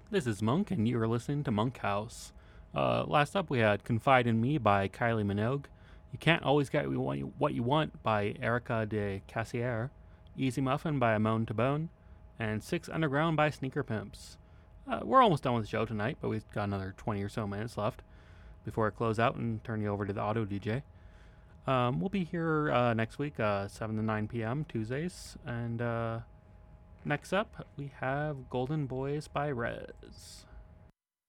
This is Monk, and you are listening to Monk House. Last up, we had Confide in Me by Kylie Minogue. You Can't Always Get What You Want by Erica de Cassier. Easy Muffin by Amon Tabone. And Six Underground by Sneaker Pimps. We're almost done with the show tonight, but we've got another 20 or so minutes left before I close out and turn you over to the auto DJ. We'll be here next week, 7 to 9 p.m. Tuesdays. And next up, we have Golden Boys by Rez.